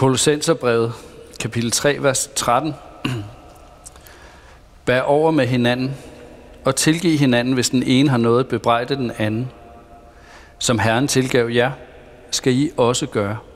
Kolossenserbrevet, kapitel 3, vers 13. Bær over med hinanden og tilgiv hinanden, hvis den ene har noget at bebrejde den anden. Som Herren tilgav jer, skal I også gøre.